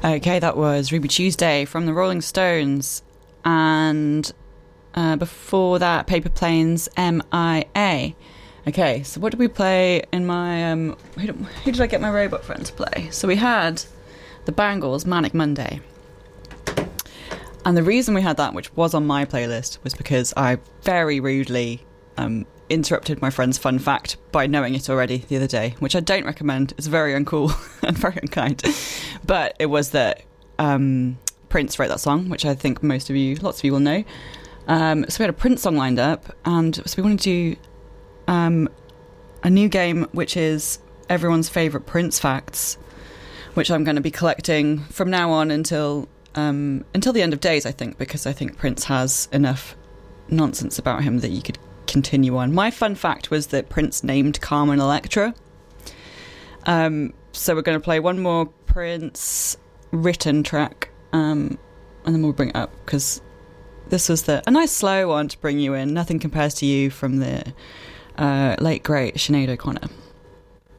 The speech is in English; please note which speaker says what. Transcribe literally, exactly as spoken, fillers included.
Speaker 1: Okay, that was Ruby Tuesday from the Rolling Stones. And uh, before that, Paper Planes, M I A. Okay, so what did we play in my... Um, who, did, who did I get my robot friend to play? So we had the Bangles, Manic Monday. And the reason we had that, which was on my playlist, was because I very rudely um, interrupted my friend's fun fact by knowing it already the other day, which I don't recommend. It's very uncool and very unkind. But it was that um, Prince wrote that song, which I think most of you, lots of you will know. Um, so we had a Prince song lined up, and so we wanted to do um, a new game, which is everyone's favourite Prince facts, which I'm going to be collecting from now on until um, until the end of days, I think, because I think Prince has enough nonsense about him that you could continue on. My fun fact was that Prince named Carmen Electra. Um, so we're going to play one more Prince written track, um, and then we'll bring it up, because this was the a nice slow one to bring you in. Nothing Compares to You from the uh, late great Sinead O'Connor.